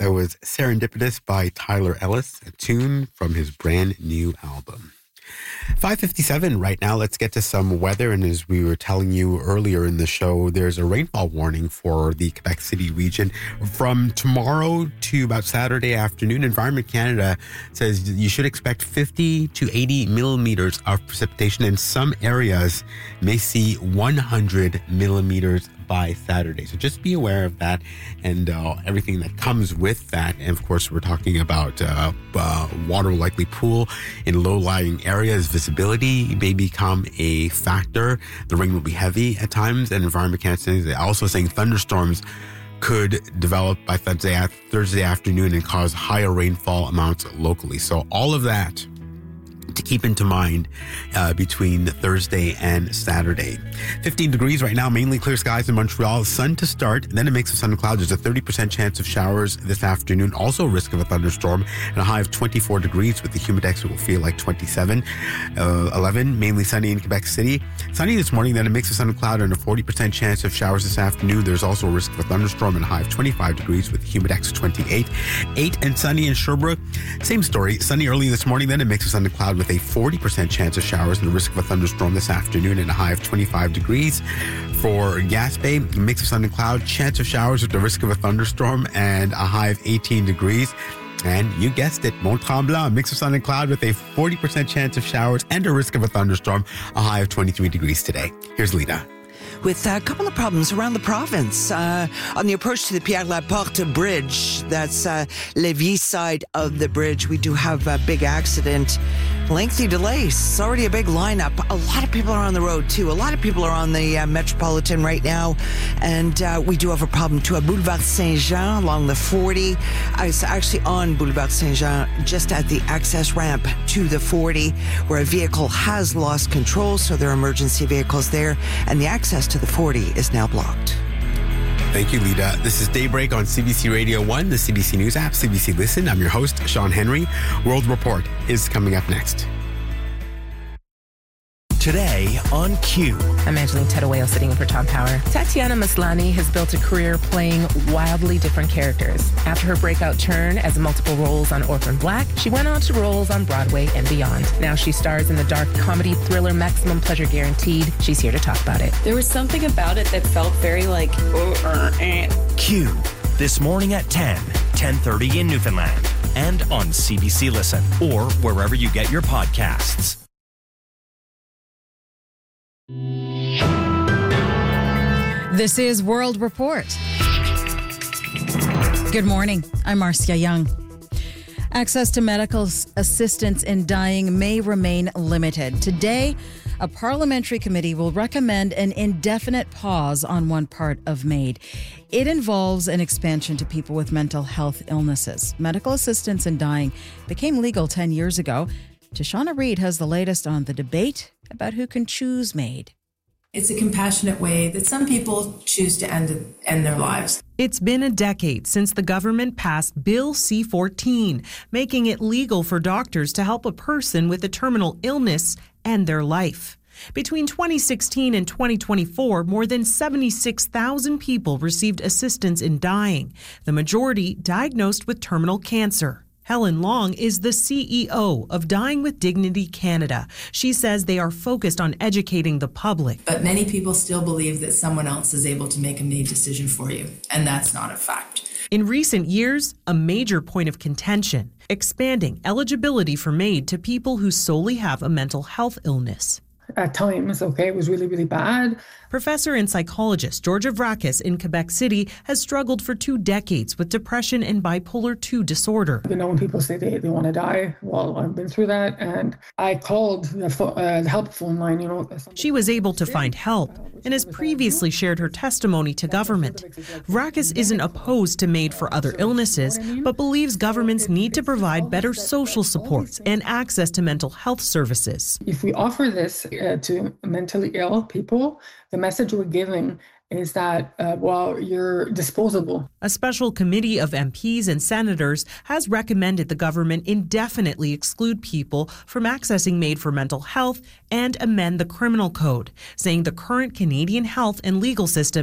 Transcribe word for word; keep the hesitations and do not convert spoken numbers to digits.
That was Serendipitous by Tyler Ellis, a tune from his brand new album. five fifty-seven right now. Let's get to some weather. And as we were telling you earlier in the show, there's a rainfall warning for the Quebec City region from tomorrow to about Saturday afternoon. Environment Canada says you should expect fifty to eighty millimeters of precipitation, and some areas may see one hundred millimeters by Saturday. So just be aware of that and uh, everything that comes with that. And of course, we're talking about uh, uh, water will likely pool in low-lying areas. Visibility may become a factor. The rain will be heavy at times. And Environment Canada is also saying thunderstorms could develop by Thursday, Thursday afternoon and cause higher rainfall amounts locally. So all of that to keep into mind uh, between Thursday and Saturday. fifteen degrees right now, mainly clear skies in Montreal. Sun to start, then a mix of sun and clouds. There's a thirty percent chance of showers this afternoon. Also a risk of a thunderstorm and a high of twenty-four degrees with the humidex. It will feel like twenty-seven. Uh, eleven, mainly sunny in Quebec City. Sunny this morning, then a mix of sun and cloud and a forty percent chance of showers this afternoon. There's also a risk of a thunderstorm and a high of twenty-five degrees with the humidex twenty-eight. eight and sunny in Sherbrooke. Same story. Sunny early this morning, then a mix of sun and cloud with a forty percent chance of showers and the risk of a thunderstorm this afternoon and a high of twenty-five degrees. For Gaspé, mix of sun and cloud, chance of showers with the risk of a thunderstorm and a high of eighteen degrees. And you guessed it, Mont-Tremblant, mix of sun and cloud with a forty percent chance of showers and a risk of a thunderstorm, a high of twenty-three degrees today. Here's Lita. With a couple of problems around the province. Uh, on the approach to the Pierre-Laporte Bridge, that's uh, Lévis side of the bridge, we do have a big accident. Lengthy delays. It's already a big lineup. A lot of people are on the road, too. A lot of people are on the uh, Metropolitan right now. And uh, we do have a problem, too, at Boulevard Saint-Jean along the forty. I was actually on Boulevard Saint-Jean, just at the access ramp to the forty, where a vehicle has lost control, so there are emergency vehicles there. And the access to the forty is now blocked. Thank you, Lita. This is Daybreak on C B C Radio one, the C B C News app, C B C Listen. I'm your host, Sean Henry. World Report is coming up next. Today on Q. I'm Angeline Tedowayo sitting in for Tom Power. Tatiana Maslany has built a career playing wildly different characters. After her breakout turn as multiple roles on Orphan Black, she went on to roles on Broadway and beyond. Now she stars in the dark comedy thriller Maximum Pleasure Guaranteed. She's here to talk about it. There was something about it that felt very like... Uh, uh. Q. This morning at ten, ten thirty in Newfoundland. And on C B C Listen or wherever you get your podcasts. This is World Report. Good morning. I'm Marcia Young. Access to medical assistance in dying may remain limited. Today, a parliamentary committee will recommend an indefinite pause on one part of MAID. It involves an expansion to people with mental health illnesses. Medical assistance in dying became legal ten years ago. Tashana Reid has the latest on the debate about who can choose MAID. It's a compassionate way that some people choose to end end their lives. It's been a decade since the government passed Bill C fourteen, making it legal for doctors to help a person with a terminal illness end their life. Between twenty sixteen and twenty twenty-four, more than seventy-six thousand people received assistance in dying, the majority diagnosed with terminal cancer. Helen Long is the C E O of Dying with Dignity Canada. She says they are focused on educating the public. But many people still believe that someone else is able to make a MAID decision for you, and that's not a fact. In recent years, a major point of contention, expanding eligibility for MAID to people who solely have a mental health illness. At times, okay, it was really, really bad. Professor and psychologist Georgia Vrakis in Quebec City has struggled for two decades with depression and bipolar two disorder. You know, when people say they, they want to die, well, I've been through that, and I called the, fo- uh, the help phone line, you know. She was able to find help and has previously shared her testimony to government. Vrakis isn't opposed to MAID for other illnesses, but believes governments need to provide better social supports and access to mental health services. If we offer this uh, to mentally ill people, the message we're giving is that, uh, well, you're disposable. A special committee of M Ps and senators has recommended the government indefinitely exclude people from accessing MAID for mental health and amend the criminal code, saying the current Canadian health and legal system